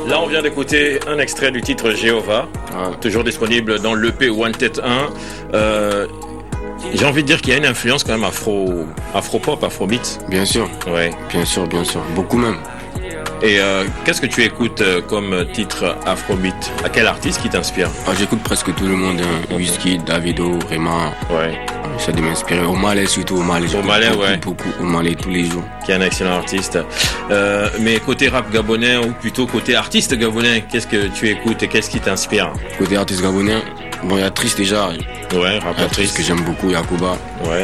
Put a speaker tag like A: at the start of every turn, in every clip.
A: Là, on vient d'écouter un extrait du titre Jéhovah, toujours disponible dans l'EP Wanted 1. J'ai envie de dire qu'il y a une influence quand même afro-pop, afrobeat.
B: Bien sûr.
A: Ouais.
B: Bien sûr. Beaucoup même.
A: Et qu'est-ce que tu écoutes comme titre afrobeat? À quel artiste qui t'inspire?
B: J'écoute presque tout le monde, hein. Wizkid, Davido, Rema.
A: Ouais.
B: Ça de m'inspirer. Omalé surtout, Omalé. Beaucoup, Omalé tous les jours.
A: Qui est un excellent artiste. Mais côté rap gabonais ou plutôt côté artiste gabonais, qu'est-ce que tu écoutes et qu'est-ce qui t'inspire?
B: Côté artiste gabonais, bon, il y a Triste déjà.
A: Ouais, rappeur Triste
B: que j'aime beaucoup, Yakuba.
A: Ouais.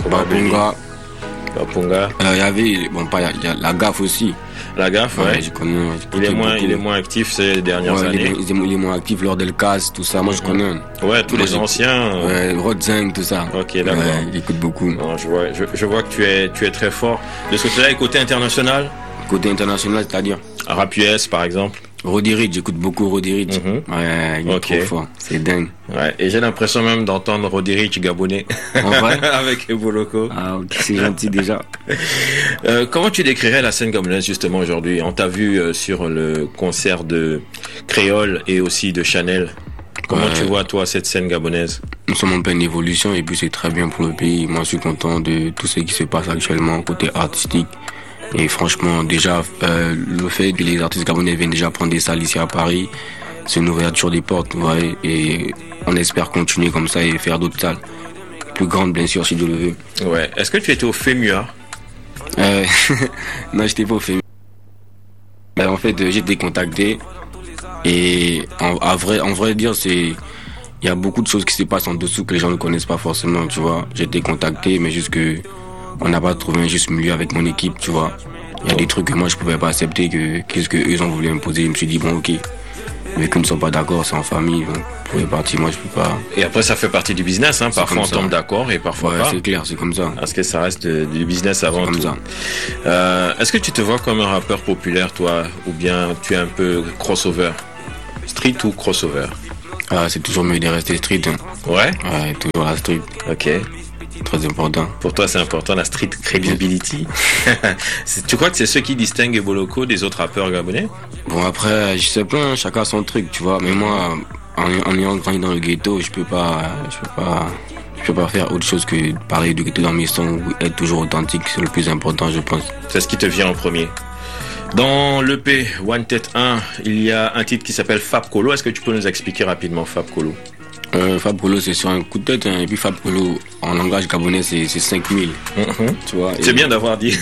B: Bapunga. Il y a la Gaffe aussi.
A: La Gaffe, ouais.
B: Je connais.
A: Il est moins actif ces dernières années.
B: Il est moins actif lors d'Elkaz, tout ça. Moi, je connais.
A: Ouais, tous les anciens.
B: Ouais, Rodzeng, tout ça.
A: Ok, d'accord.
B: Ouais, il écoute beaucoup.
A: Non, je vois que tu es très fort. De ce côté-là, et côté international?
B: Côté international, c'est-à-dire?
A: Rap US, par exemple.
B: Roddy Ricch, j'écoute beaucoup Roddy Ricch. Ouais, il est trop fort. C'est dingue.
A: Ouais, et j'ai l'impression même d'entendre Roddy Ricch gabonais.
B: En vrai?
A: Avec Eboloko.
B: Ah, ok, c'est gentil déjà.
A: Comment tu décrirais la scène gabonaise justement aujourd'hui? On t'a vu sur le concert de Créole et aussi de Chanel. Comment tu vois toi cette scène gabonaise?
B: Nous sommes en pleine évolution et puis c'est très bien pour le pays. Moi, je suis content de tout ce qui se passe actuellement côté artistique. Et franchement, déjà, le fait que les artistes gabonais viennent déjà prendre des salles ici à Paris, c'est une ouverture des portes, ouais, et on espère continuer comme ça et faire d'autres salles. Plus grandes, bien sûr, si Dieu le veut.
A: Ouais. Est-ce que tu étais au FEMUA?
B: Non, j'étais pas au FEMUA. En fait, j'ai été contacté et en vrai dire, il y a beaucoup de choses qui se passent en dessous que les gens ne connaissent pas forcément, tu vois. J'ai été contacté, mais juste que on n'a pas trouvé un juste milieu avec mon équipe, tu vois. Il y a des trucs que moi je pouvais pas accepter, qu'est-ce que eux ont voulu imposer. Je me suis dit bon, ok, mais qu'ils ne sont pas d'accord, c'est en famille, donc pour les parties, moi je peux pas.
A: Et après ça fait partie du business, hein. Parfois on tombe d'accord et parfois pas.
B: C'est clair, c'est comme ça.
A: Parce que ça reste du business avant tout.
B: Comme ça.
A: Est-ce que tu te vois comme un rappeur populaire, toi, ou bien tu es un peu crossover, street ou crossover?
B: C'est toujours mieux de rester street. Hein.
A: Ouais.
B: Ouais, toujours la street.
A: Ok.
B: Très important.
A: Pour toi, c'est important la street credibility. Tu crois que c'est ce qui distingue Eboloko des autres rappeurs gabonais?
B: Bon, après, je sais pas, hein, chacun son truc, tu vois. Mais moi, en ayant grandi dans le ghetto, je peux pas faire autre chose que parler du ghetto dans mes sons ou être toujours authentique. C'est le plus important, je pense.
A: C'est ce qui te vient en premier. Dans l'EP Wanted 1, il y a un titre qui s'appelle Fab Kolo. Est-ce que tu peux nous expliquer rapidement Fab Kolo?
B: Fab Kolo, c'est sur un coup de tête, hein. Et puis Fab Kolo, en langage gabonais, c'est 5000. Tu vois.
A: C'est bien d'avoir dit.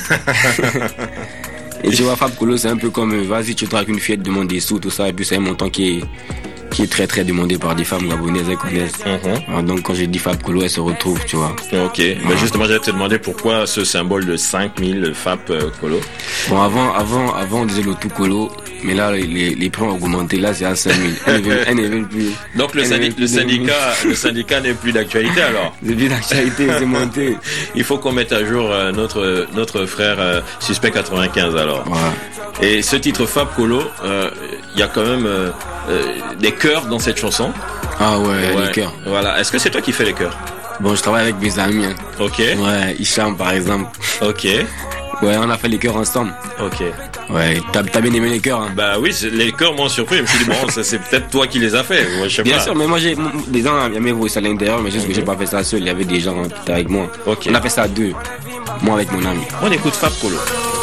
B: Et tu vois, Fab Kolo, c'est un peu comme, vas-y, tu traques une fillette, demande des sous, tout ça, et puis c'est un montant qui est très très demandé par des femmes gabonaises, elles connaissent. Alors, donc quand j'ai dit Fab Kolo, elle se retrouve, tu vois.
A: Ok, mais justement j'allais te demander pourquoi ce symbole de 5000 Fab Kolo.
B: Bon, avant on disait le tout Kolo, mais là les prix ont augmenté, là c'est à 5000. Elles ne veulent plus.
A: Donc le syndicat n'est plus d'actualité alors.
B: C'est plus d'actualité, c'est monté.
A: Il faut qu'on mette à jour notre frère Suspect 95 alors.
B: Voilà.
A: Et ce titre Fab Kolo, il y a quand même des chœurs dans cette chanson.
B: Ah ouais, les chœurs.
A: Voilà. Est-ce que c'est toi qui fais les chœurs?
B: Bon, je travaille avec mes amis. Hein.
A: Ok.
B: Ouais, Hicham par exemple.
A: Ok.
B: Ouais, on a fait les chœurs ensemble.
A: Ok.
B: Ouais, t'as bien aimé les chœurs, hein?
A: Bah oui, les chœurs m'ont surpris. Je me suis dit, bon, c'est peut-être toi qui les as fait. Ouais, je sais
B: bien
A: pas.
B: sûr, mais moi, des gens aimaient vous à l'intérieur, mais juste que j'ai pas fait ça seul. Il y avait des gens qui étaient avec moi.
A: Ok.
B: On a fait ça à deux. Moi avec mon ami.
A: On écoute Fab Kolo.